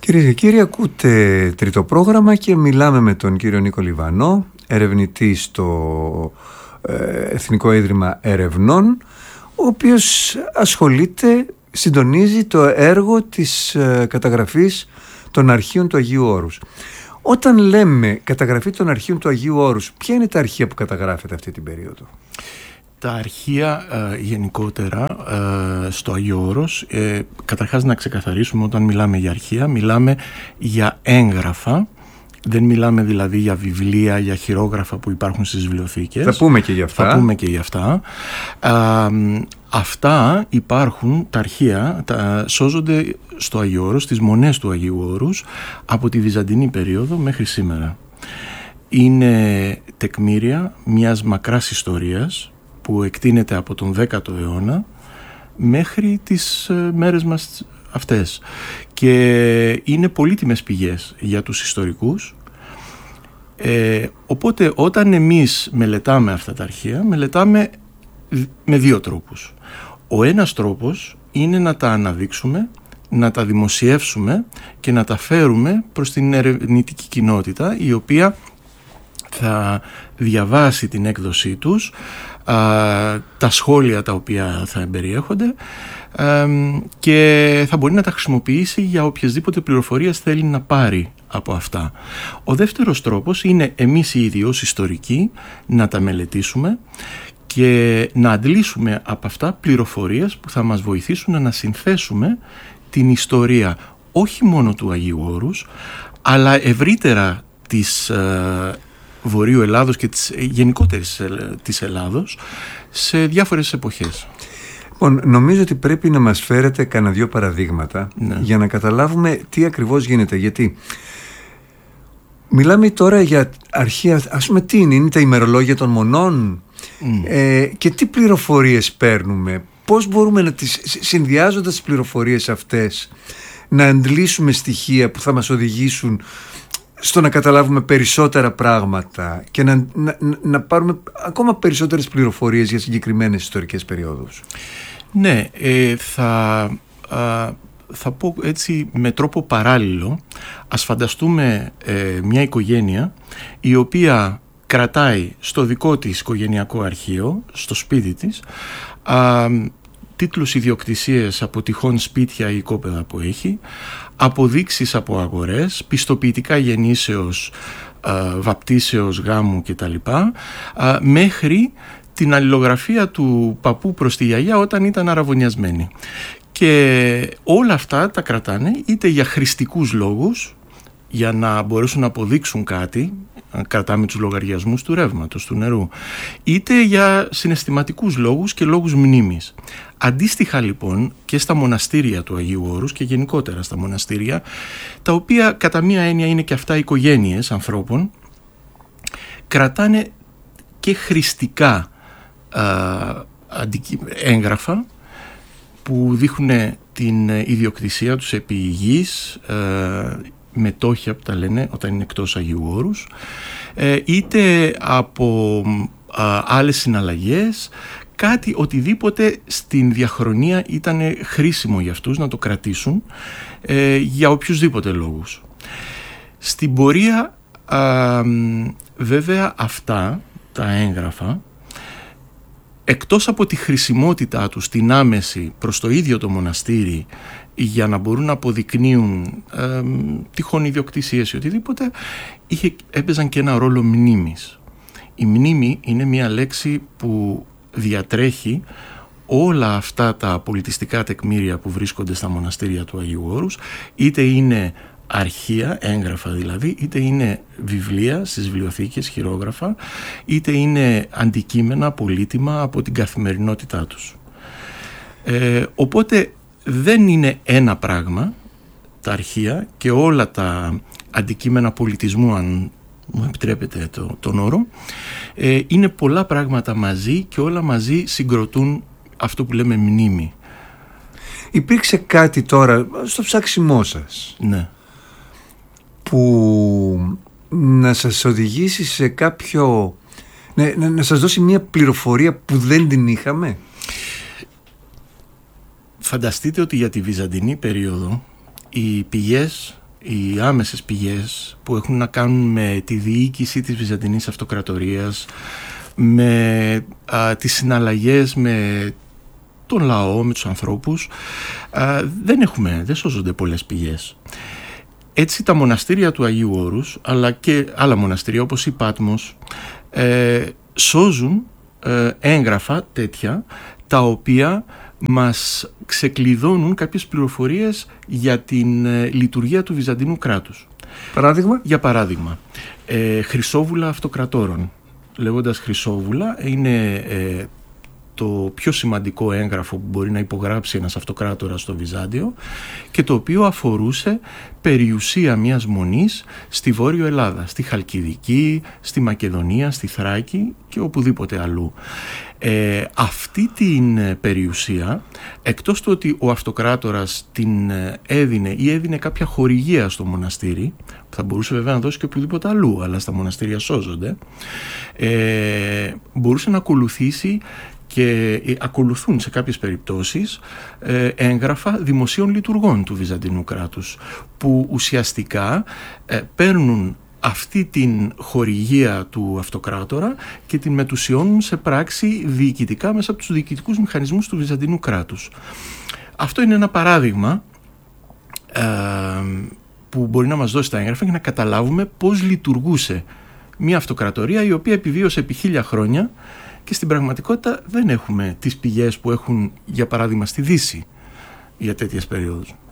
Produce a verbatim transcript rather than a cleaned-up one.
Κυρίες και κύριοι, ακούτε τρίτο πρόγραμμα και μιλάμε με τον κύριο Νίκο Λιβανό, ερευνητή στο Εθνικό Ίδρυμα Ερευνών, ο οποίος ασχολείται, συντονίζει το έργο της καταγραφής των αρχείων του Αγίου Όρους. Όταν λέμε καταγραφή των αρχείων του Αγίου Όρους, ποια είναι τα αρχεία που καταγράφεται αυτή την περίοδο? Τα αρχεία ε, γενικότερα ε, στο Αγίο Όρος, ε, καταρχάς να ξεκαθαρίσουμε, όταν μιλάμε για αρχεία μιλάμε για έγγραφα, δεν μιλάμε δηλαδή για βιβλία, για χειρόγραφα που υπάρχουν στις βιβλιοθήκες. Θα πούμε και για αυτά. Θα πούμε και για αυτά. Ε, αυτά υπάρχουν, τα αρχεία, τα, σώζονται στο Αγίο Όρος, στις μονές του Αγίου Όρους, από τη Βυζαντινή περίοδο μέχρι σήμερα. Είναι τεκμήρια μιας μακράς ιστορίας που εκτείνεται από τον δέκατο αιώνα μέχρι τις μέρες μας αυτές, και είναι πολύτιμες πηγές για τους ιστορικούς. Ε, οπότε όταν εμείς μελετάμε αυτά τα αρχεία, μελετάμε με δύο τρόπους. Ο ένας τρόπος είναι να τα αναδείξουμε, να τα δημοσιεύσουμε και να τα φέρουμε προς την ερευνητική κοινότητα, η οποία θα διαβάσει την έκδοσή τους, α, τα σχόλια τα οποία θα εμπεριέχονται, α, και θα μπορεί να τα χρησιμοποιήσει για οποιασδήποτε πληροφορίες θέλει να πάρει από αυτά. Ο δεύτερος τρόπος είναι εμείς οι ίδιοι ως ιστορικοί να τα μελετήσουμε και να αντλήσουμε από αυτά πληροφορίες που θα μας βοηθήσουν να συνθέσουμε την ιστορία όχι μόνο του Αγίου Όρους, αλλά ευρύτερα της α, Βορείου Ελλάδος και της γενικότερης της Ελλάδος σε διάφορες εποχές. Λοιπόν, νομίζω ότι πρέπει να μας φέρετε κανένα δύο παραδείγματα, ναι, για να καταλάβουμε τι ακριβώς γίνεται. Γιατί μιλάμε τώρα για αρχεία, ας πούμε, τι είναι, είναι τα ημερολόγια των μονών, mm. ε, και τι πληροφορίες παίρνουμε, πώς μπορούμε να τις, συνδυάζοντας τις πληροφορίες αυτές, να αντλήσουμε στοιχεία που θα μας οδηγήσουν στο να καταλάβουμε περισσότερα πράγματα και να, να, να πάρουμε ακόμα περισσότερες πληροφορίες για συγκεκριμένες ιστορικές περιόδους. Ναι, ε, θα, α, θα πω έτσι με τρόπο παράλληλο. Ας φανταστούμε ε, μια οικογένεια η οποία κρατάει στο δικό της οικογενειακό αρχείο, στο σπίτι της, α, τίτλους ιδιοκτησίες από τυχόν σπίτια ή οικόπεδα που έχει, αποδείξεις από αγορές, πιστοποιητικά γεννήσεως, α, βαπτίσεως, γάμου κτλ, α, μέχρι την αλληλογραφία του παππού προς τη γιαγιά όταν ήταν αραβωνιασμένη. Και όλα αυτά τα κρατάνε είτε για χρηστικούς λόγους, για να μπορέσουν να αποδείξουν κάτι, κρατάμε τους λογαριασμούς του ρεύματος, του νερού, είτε για συναισθηματικούς λόγους και λόγους μνήμης. Αντίστοιχα λοιπόν και στα μοναστήρια του Αγίου Όρους και γενικότερα στα μοναστήρια, τα οποία κατά μία έννοια είναι και αυτά οικογένειες ανθρώπων, κρατάνε και χρηστικά α, έγγραφα που δείχνουν την ιδιοκτησία τους επί γης, α, μετόχια που τα λένε όταν είναι εκτός Αγίου Όρους, ε, είτε από α, άλλες συναλλαγές, κάτι οτιδήποτε στην διαχρονία ήταν χρήσιμο για αυτούς να το κρατήσουν, ε, για οποιουσδήποτε λόγους. Στην πορεία α, βέβαια αυτά τα έγγραφα, εκτός από τη χρησιμότητά τους την άμεση προς το ίδιο το μοναστήρι για να μπορούν να αποδεικνύουν ε, τυχόν ιδιοκτησίες ή οτιδήποτε, είχε, έπαιζαν και ένα ρόλο μνήμης. Η μνήμη είναι μια λέξη που διατρέχει όλα αυτά τα πολιτιστικά τεκμήρια που βρίσκονται στα μοναστήρια του Αγίου Όρους, είτε είναι αρχεία, έγγραφα δηλαδή, είτε είναι βιβλία στις βιβλιοθήκες, χειρόγραφα, είτε είναι αντικείμενα πολύτιμα από την καθημερινότητά τους. Ε, οπότε δεν είναι ένα πράγμα τα αρχεία και όλα τα αντικείμενα πολιτισμού, αν μου επιτρέπετε το, τον όρο, ε, είναι πολλά πράγματα μαζί και όλα μαζί συγκροτούν αυτό που λέμε μνήμη. Υπήρξε κάτι τώρα στο ψάξιμό σας, ναι, που να σας οδηγήσει σε κάποιο, ναι, να, να σας δώσει μια πληροφορία που δεν την είχαμε? Φανταστείτε ότι για τη Βυζαντινή περίοδο οι πηγές οι άμεσες πηγές που έχουν να κάνουν με τη διοίκηση της Βυζαντινής Αυτοκρατορίας, με α, τις συναλλαγές με τον λαό, με τους ανθρώπους, α, δεν έχουμε, δεν σώζονται πολλές πηγές. Έτσι τα μοναστήρια του Αγίου Όρους, αλλά και άλλα μοναστήρια όπως η Πάτμος, ε, σώζουν ε, έγγραφα τέτοια, τα οποία μας ξεκλειδώνουν κάποιες πληροφορίες για την ε, λειτουργία του Βυζαντινού κράτους. Παράδειγμα? Για παράδειγμα, ε, Χρυσόβουλα Αυτοκρατόρων. Λέγοντας Χρυσόβουλα, είναι ε, το πιο σημαντικό έγγραφο που μπορεί να υπογράψει ένας αυτοκράτορας στο Βυζάντιο και το οποίο αφορούσε περιουσία μιας μονής στη Βόρειο Ελλάδα, στη Χαλκιδική, στη Μακεδονία, στη Θράκη και οπουδήποτε αλλού. Ε, αυτή την περιουσία, εκτός του ότι ο αυτοκράτορας την έδινε ή έδινε κάποια χορηγία στο μοναστήρι, που θα μπορούσε βέβαια να δώσει και οπουδήποτε αλλού, αλλά στα μοναστήρια σώζονται, ε, μπορούσε να ακολουθήσει και ακολουθούν σε κάποιες περιπτώσεις ε, έγγραφα δημοσίων λειτουργών του Βυζαντινού κράτους, που ουσιαστικά ε, παίρνουν αυτή την χορηγία του αυτοκράτορα και την μετουσιώνουν σε πράξη διοικητικά μέσα από τους διοικητικούς μηχανισμούς του Βυζαντινού κράτους. Αυτό είναι ένα παράδειγμα ε, που μπορεί να μας δώσει τα έγγραφα για να καταλάβουμε πώς λειτουργούσε μια αυτοκρατορία η οποία επιβίωσε επί χίλια χρόνια και στην πραγματικότητα δεν έχουμε τις πηγές που έχουν, για παράδειγμα, στη Δύση για τέτοιες περίοδους.